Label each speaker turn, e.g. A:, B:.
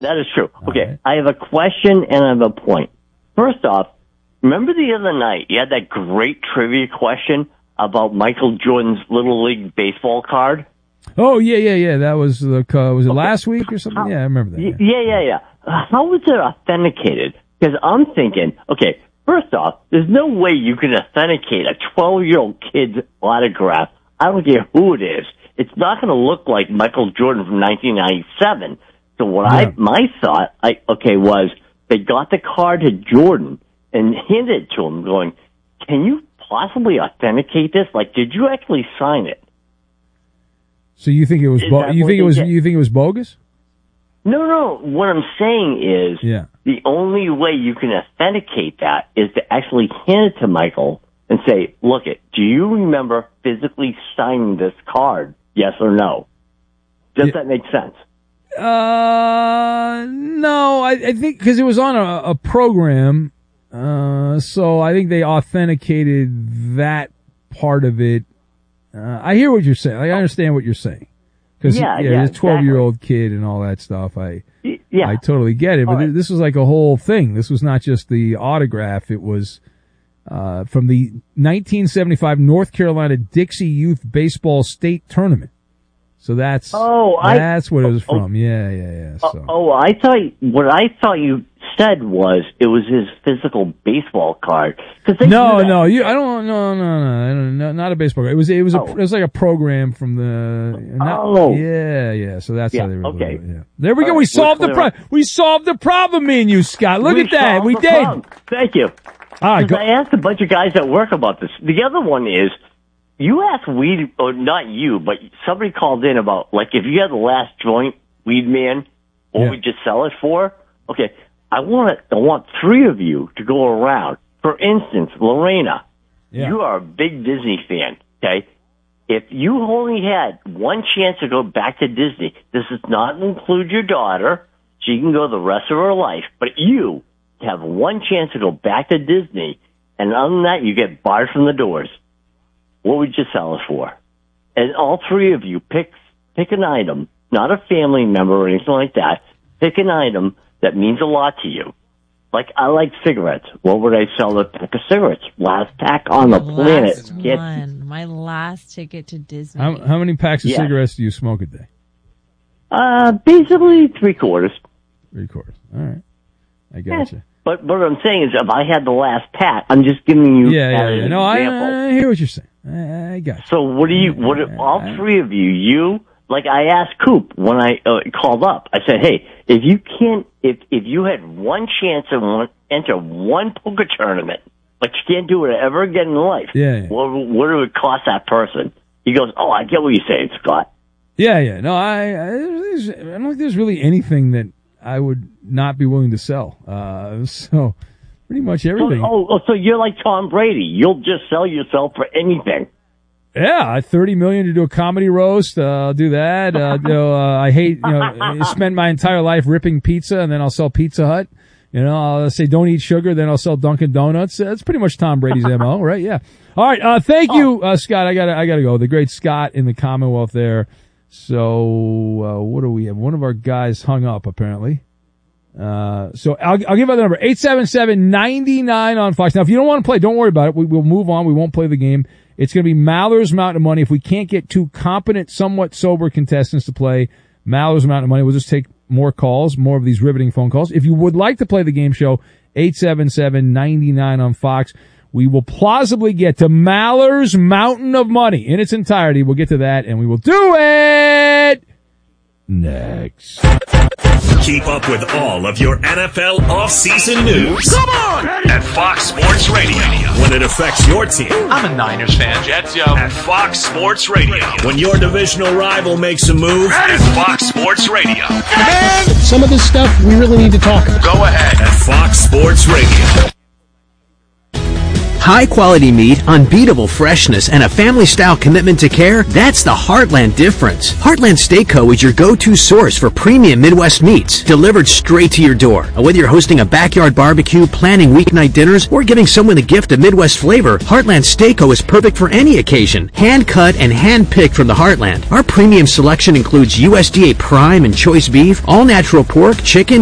A: That is true. Okay,
B: right.
A: I have a question and I have a point. First off, remember the other night you had that great trivia question about Michael Jordan's Little League baseball card?
B: Oh, yeah. That was was it last week or something? Yeah, I remember that.
A: Yeah. How was it authenticated? Because I'm thinking, okay, first off, there's no way you can authenticate a 12-year-old kid's autograph. I don't care who it is. It's not going to look like Michael Jordan from 1997. So my thought was they got the card to Jordan and handed it to him going, can you possibly authenticate this? Like, did you actually sign it?
B: So you think it was you think it was bogus?
A: No. What I'm saying is the only way you can authenticate that is to actually hand it to Michael and say, look, do you remember physically signing this card? Yes or no? Does that make sense?
B: No, I think because it was on a program, so I think they authenticated that part of it. I hear what you're saying. I understand what you're saying. Because this 12-year-old kid and all that stuff, I totally get it. But this was like a whole thing. This was not just the autograph. It was from the 1975 North Carolina Dixie Youth Baseball State Tournament. So that's what it was from. Yeah. So.
A: I thought you said was it was his physical baseball card.
B: No, not a baseball card. It was like a program from the. Yeah. So that's how they were doing it. Yeah. There we go. We solved the problem. We solved the problem, me and you, Scott. Look at that. We did.
A: Problem. Thank you.
B: All right,
A: I asked a bunch of guys at work about this. The other one is. You asked weed, or not you, but somebody called in about, like, if you had the last joint, Weed Man, what would you sell it for? Okay, I want three of you to go around. For instance, Lorena, you are a big Disney fan, okay? If you only had one chance to go back to Disney, this does not include your daughter. She can go the rest of her life, but you have one chance to go back to Disney, and other than that, you get barred from the doors. What would you sell it for? And all three of you pick an item, not a family member or anything like that. Pick an item that means a lot to you. Like, I like cigarettes. What would I sell a pack of cigarettes? Last pack on the planet.
C: My last ticket to Disney.
B: How many packs of cigarettes do you smoke a day?
A: Basically 3/4.
B: 3/4. All right. I got you.
A: But what I'm saying is, if I had the last pack, I'm just giving you an example.
B: I hear what you're saying. I got you.
A: So all three of you, like I asked Coop when I called up, I said, hey, if you had one chance to enter one poker tournament, but you can't do it ever again in life, what would it cost that person? He goes, I get what you're saying, Scott.
B: Yeah. No, I don't think there's really anything that I would not be willing to sell. So pretty much everything.
A: So you're like Tom Brady. You'll just sell yourself for anything.
B: Yeah, $30 million to do a comedy roast. I'll do that. I hate, spend my entire life ripping pizza, and then I'll sell Pizza Hut. I'll say don't eat sugar, then I'll sell Dunkin' Donuts. That's pretty much Tom Brady's MO, right? Yeah. All right. Thank you, Scott. I gotta go. The great Scott in the Commonwealth there. So, what do we have? One of our guys hung up, apparently. So I'll give out the number, 877-99 on Fox. Now, if you don't want to play, don't worry about it. We'll move on. We won't play the game. It's going to be Maller's Mountain of Money. If we can't get two competent, somewhat sober contestants to play Maller's Mountain of Money, we'll just take more calls, more of these riveting phone calls. If you would like to play the game show, 877-99 on Fox. We will plausibly get to Maller's Mountain of Money in its entirety. We'll get to that, and we will do it next.
D: Keep up with all of your NFL offseason news.
E: Come on!
D: At Fox Sports Radio. When it affects your team.
E: I'm a Niners fan. Jets, yo.
D: At Fox Sports Radio. When your divisional rival makes a move. At Fox Sports Radio.
F: Man, some of this stuff we really need to talk about.
D: Go ahead. At Fox Sports Radio.
G: High quality meat, unbeatable freshness, and a family-style commitment to care, that's the Heartland difference. Heartland Steak Co. is your go-to source for premium Midwest meats, delivered straight to your door. Whether you're hosting a backyard barbecue, planning weeknight dinners, or giving someone the gift of Midwest flavor, Heartland Steak Co. is perfect for any occasion. Hand-cut and hand-picked from the Heartland. Our premium selection includes USDA prime and choice beef, all-natural pork, chicken,